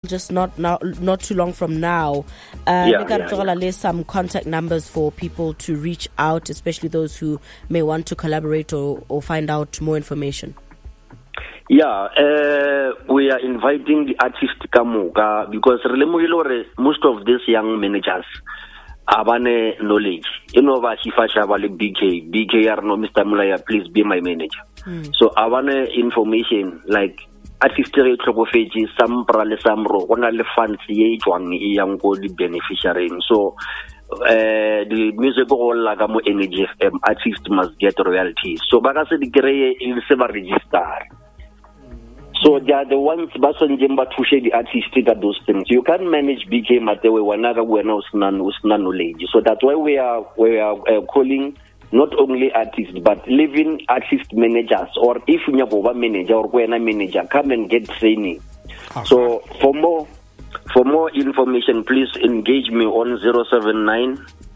just not too long from now. Some contact numbers for people to reach out, especially those who may want to collaborate or find out more information. Yeah, we are inviting the artist Kamuka because most of these young managers abane knowledge. You know about Shifasha BK Arno, Mr. Mulaya, please be my manager. So abane information like artist Trogofeji, some Prale Samro, one of the fancy young beneficiary. So the music all lagamo energy artist must get royalties. So Bagasa the Gray is a register. So they are the ones Bason Jemba to share the artist at those things. You can't manage BK Matewe Wanaga knowledge. So that's why we are calling not only artists but living artist managers, or if you have a manager or when a manager, come and get training. Okay. So for more information, please engage me on 079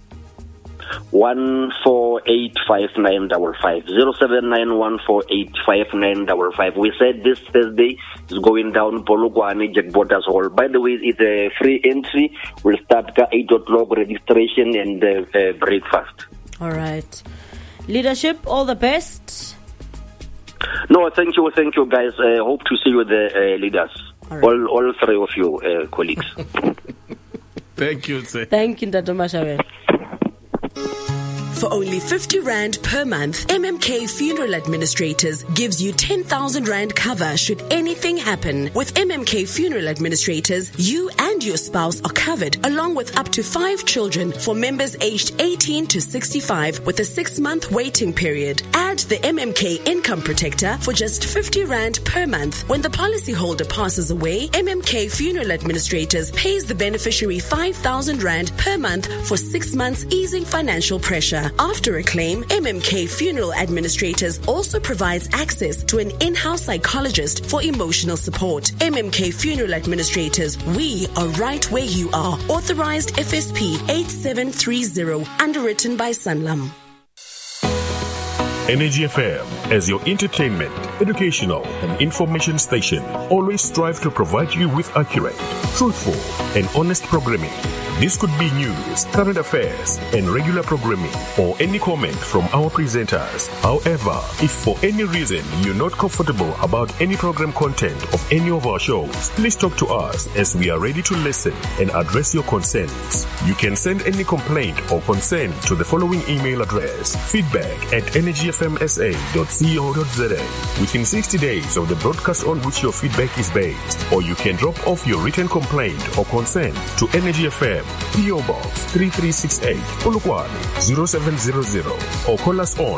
1485955 07914859555. We said this Thursday is going down Polokwane Jack Borders Hall. By the way, it's a free entry. We'll start at 8 o'clock registration and breakfast. All right. Leadership, all the best. No, thank you guys. Hope to see you the leaders. All three of you colleagues. Thank you, sir. Thank you, Ntato Mashawe. For only 50 Rand per month, MMK Funeral Administrators gives you 10,000 Rand cover should anything happen. With MMK Funeral Administrators, you and your spouse are covered along with up to 5 children for members aged 18 to 65 with a 6-month waiting period. Add the MMK Income Protector for just 50 Rand per month. When the policyholder passes away, MMK Funeral Administrators pays the beneficiary 5,000 Rand per month for 6 months, easing financial pressure. After a claim, MMK Funeral Administrators also provides access to an in-house psychologist for emotional support. MMK Funeral Administrators, we are right where you are. Authorized FSP 8730, underwritten by Sanlam. Energy FM, as your entertainment, educational, and information station, always strive to provide you with accurate, truthful, and honest programming. This could be news, current affairs, and regular programming, or any comment from our presenters. However, if for any reason you're not comfortable about any program content of any of our shows, please talk to us as we are ready to listen and address your concerns. You can send any complaint or concern to the following email address: feedback@energyfmsa.co.za. Within 60 days of the broadcast on which your feedback is based, or you can drop off your written complaint or concern to Energy FM, PO Box 3368, Polokwane 0700, or call us on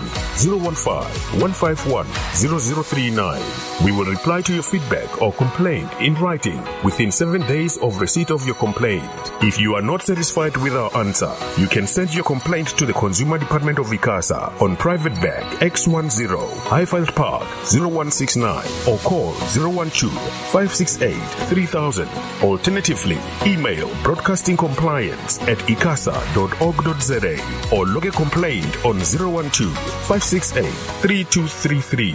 015-151-0039. We will reply to your feedback or complaint in writing within 7 days of receipt of your complaint. If you are not satisfied with our answer, you can send your complaint to the Consumer Department of ICASA on Private Bag X10, Highfield Park 0169, or call 012-568-3000. Alternatively, email broadcastingcompliance@icasa.org.za or log a complaint on 012-568-3233.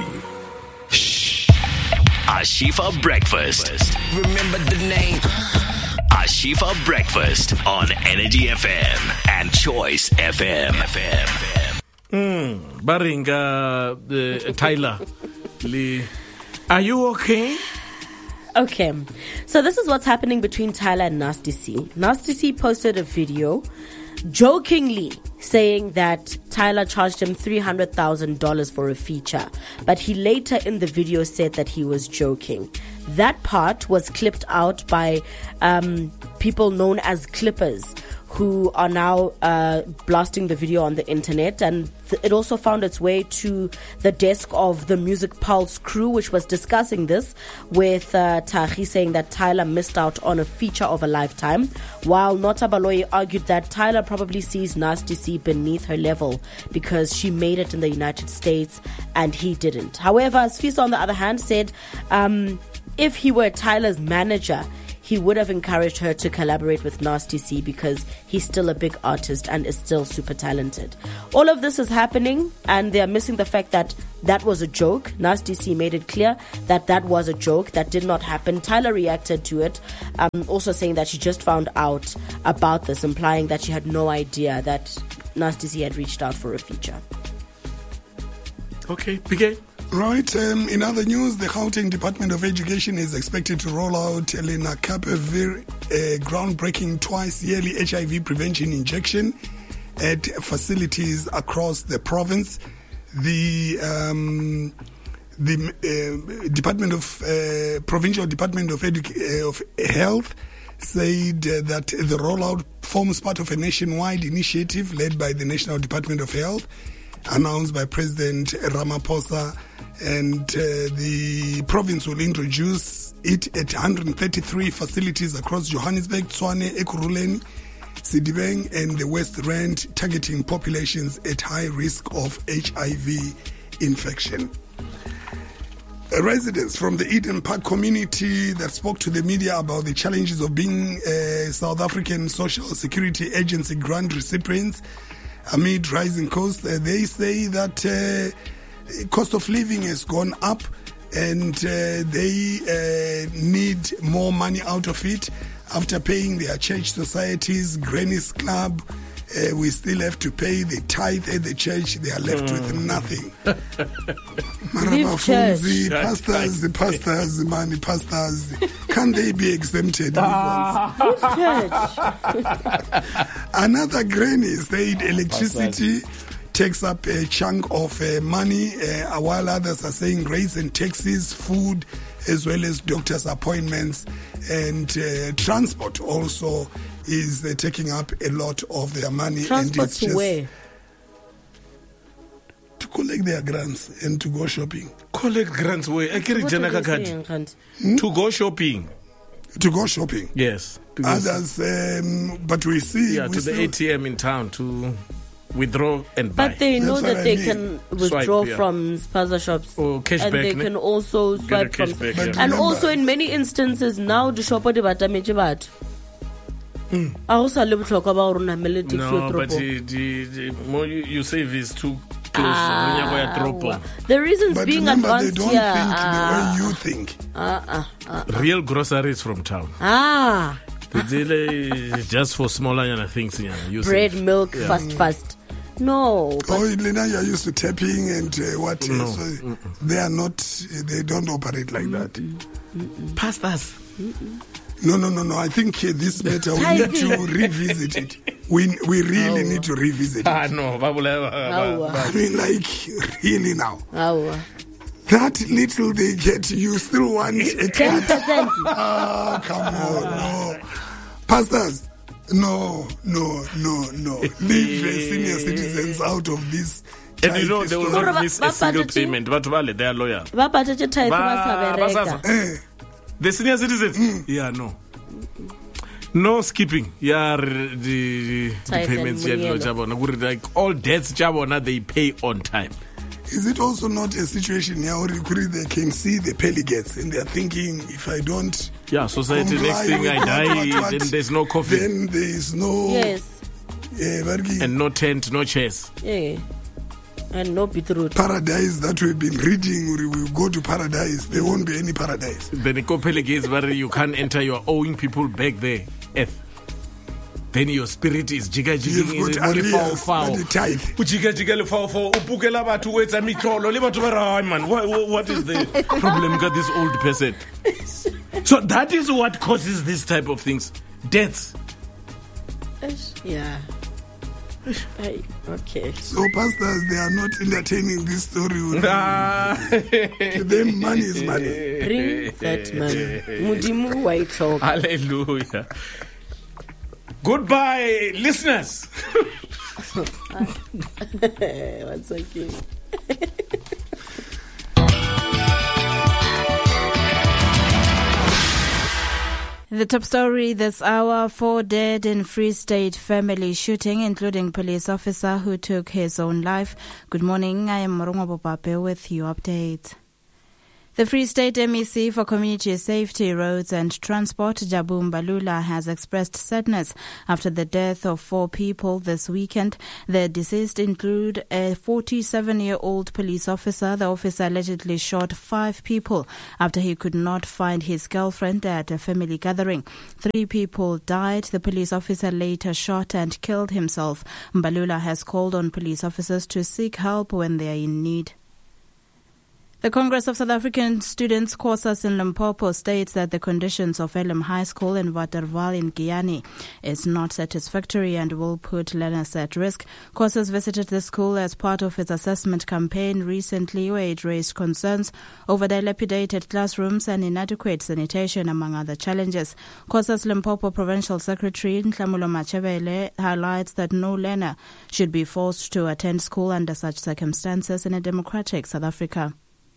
Ashifa Breakfast. Remember the name. Ashifa Breakfast on Energy FM and Choice FM. Baringa, Tyler, are you okay? Okay, so this is what's happening between Tyler and Nasty C. Nasty C posted a video jokingly saying that Tyler charged him $300,000 for a feature, but he later in the video said that he was joking. That part was clipped out by people known as clippers, who are now blasting the video on the internet, and it also found its way to the desk of the Music Pulse crew, which was discussing this with Tahi saying that Tyler missed out on a feature of a lifetime, while Nota Baloyi argued that Tyler probably sees Nasty C beneath her level because she made it in the United States and he didn't. However, Sfiso on the other hand said if he were Tyler's manager, he would have encouraged her to collaborate with Nasty C because he's still a big artist and is still super talented. All of this is happening, and they're missing the fact that that was a joke. Nasty C made it clear that that was a joke, that did not happen. Tyla reacted to it, also saying that she just found out about this, implying that she had no idea that Nasty C had reached out for a feature. Okay, begin. Right, in other news, the Gauteng Department of Education is expected to roll out Elena Capevir, a groundbreaking twice-yearly HIV prevention injection at facilities across the province. The Provincial Department of Health said that the rollout forms part of a nationwide initiative led by the National Department of Health, announced by President Ramaphosa, and the province will introduce it at 133 facilities across Johannesburg, Tshwane, Ekurhuleni, Sedibeng, and the West Rand, targeting populations at high risk of HIV infection. Residents from the Eden Park community that spoke to the media about the challenges of being South African Social Security Agency grant recipients amid rising costs, they say that cost of living has gone up, and they need more money out of it. After paying their church societies, Granny's Club, we still have to pay the tithe at the church. They are left with nothing. Marabafunzi, pastors, can they be exempted? Another granny said electricity takes up a chunk of money, while others are saying rates and taxes, food, as well as doctor's appointments, and transport also is taking up a lot of their money. Transport and to where? To collect their grants and to go shopping. Collect grants where? To go shopping. To go shopping. Yes. Others, but we see... Yeah, to the ATM in town to withdraw and buy. But they know That's that they what I can withdraw from spaza shops. Or cashback. And they can also swipe from... cashback, yeah. And Remember- also in many instances, now the shopper de batametse batho. No, but you save is too close. The reasons But being remember, advanced they don't here think the way you think. Real groceries from town. The deal is just for smaller things. You bread, save. milk, fast. No, but Oh, Lena, you're used to tapping and what? No. So they are not. They don't operate like that. Pastas. No. I think this matter we need to revisit it. We really need to revisit it. No, I mean, like really now. Awa. That little they get, you still want a cut? 10%. Ah, come on, no. Pastors, no. Leave senior citizens out of this. And you know, they will Mara, not miss ba- a single ba- payment. But they are loyal. Ba patetse tithe ba sa bereka. The senior citizens? Yeah, no. No skipping. Yeah, the Tithe payments. and Yeah, Munyelo. no, like all debts, Jabona, they pay on time. Is it also not a situation here where they can see the delegates and they're thinking, if I don't Yeah, society, comply next thing with I die, what, then there's no coffee. then there is no Yes. And no tent, no chairs. Yeah. And no beetroot. paradise that we've been reading. We will go to paradise. There won't be any paradise. Then the Kopele gates where you can't enter, you're owing people back there. Earth. Then your spirit is You've got arrears, but the tithe. Man, what is the problem with this old person? So that is what causes this type of things. Deaths. Yeah. Okay. So pastors, they are not entertaining this story. To them, money is money. Bring that man. Mudimu wa itlhoka. Hallelujah. Goodbye, listeners. Once again. The top story this hour: 4 dead in Free State family shooting, including police officer who took his own life. Good morning, I am Morongwa Bopape with your update. The Free State MEC for Community Safety, Roads and Transport, Jabu Mbalula, has expressed sadness after the death of 4 people this weekend. The deceased include a 47-year-old police officer. The officer allegedly shot 5 people after he could not find his girlfriend at a family gathering. 3 people died. The police officer later shot and killed himself. Mbalula has called on police officers to seek help when they are in need. The Congress of South African Students, COSAS in Limpopo, states that the conditions of Elim High School in Waterval in Giyani is not satisfactory and will put learners at risk. COSAS visited the school as part of its assessment campaign recently, where it raised concerns over dilapidated classrooms and inadequate sanitation, among other challenges. COSAS Limpopo Provincial Secretary Nhlamulo Machebele highlights that no learner should be forced to attend school under such circumstances in a democratic South Africa.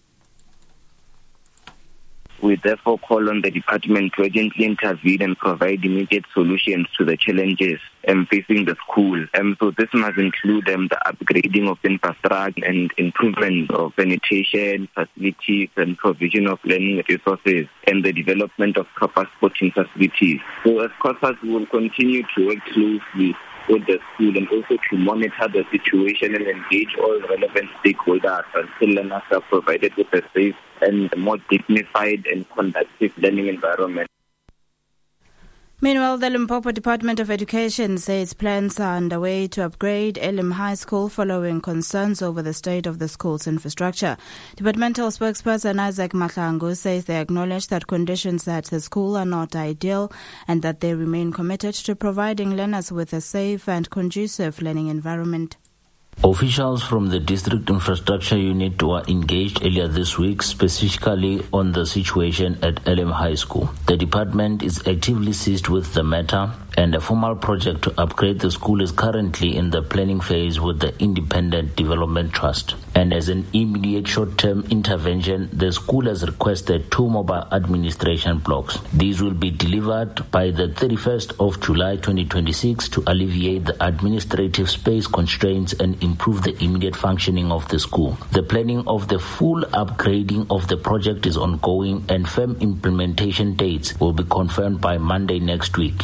We therefore call on the department to urgently intervene and provide immediate solutions to the challenges facing the school. So this must include the upgrading of infrastructure and improvement of sanitation facilities and provision of learning resources and the development of proper sporting facilities. So as COSAS, we will continue to work closely with the school and also to monitor the situation and engage all relevant stakeholders until learners are provided with a safe and more dignified and conducive learning environment. Meanwhile, the Limpopo Department of Education says plans are underway to upgrade Elim High School following concerns over the state of the school's infrastructure. Departmental spokesperson Isaac Mahlangu says they acknowledge that conditions at the school are not ideal and that they remain committed to providing learners with a safe and conducive learning environment. Officials from the District Infrastructure Unit were engaged earlier this week specifically on the situation at Elim High School. The department is actively seized with the matter, and a formal project to upgrade the school is currently in the planning phase with the Independent Development Trust. And as an immediate short-term intervention, the school has requested 2 mobile administration blocks. These will be delivered by the 31st of July 2026 to alleviate the administrative space constraints and improve the immediate functioning of the school. The planning of the full upgrading of the project is ongoing, and firm implementation dates will be confirmed by Monday next week.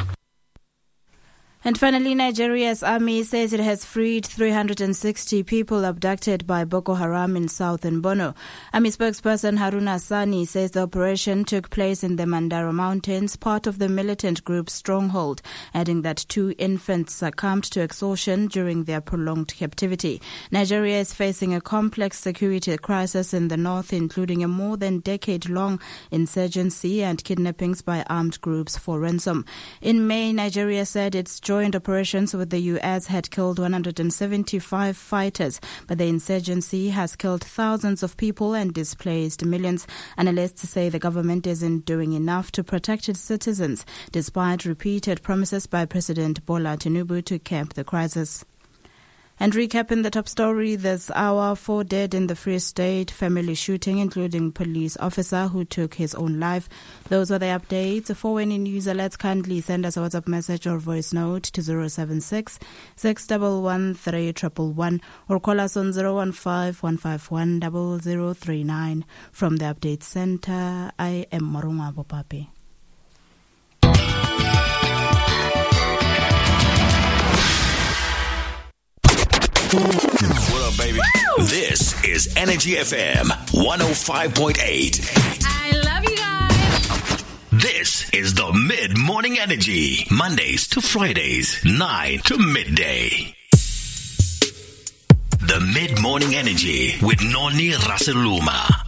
And finally, Nigeria's army says it has freed 360 people abducted by Boko Haram in southern Borno. Army spokesperson Haruna Sani says the operation took place in the Mandara Mountains, part of the militant group's stronghold, adding that 2 infants succumbed to exhaustion during their prolonged captivity. Nigeria is facing a complex security crisis in the north, including a more than decade-long insurgency and kidnappings by armed groups for ransom. In May, Nigeria said its joint operations with the U.S. had killed 175 fighters, but the insurgency has killed thousands of people and displaced millions. Analysts say the government isn't doing enough to protect its citizens, despite repeated promises by President Bola Tinubu to curb the crisis. And recapping the top story this hour, 4 dead in the Free State family shooting, including police officer who took his own life. Those were the updates. For any news alerts, kindly send us a WhatsApp message or voice note to 076 611 3111 or call us on 015 151 0039. From the Update Center, I am Marunga Bopape. What up, baby? This is Energy FM 105.8. I love you guys. This is the Mid-Morning Energy, Mondays to Fridays, 9 to midday. The Mid-Morning Energy with Noni Raseluma.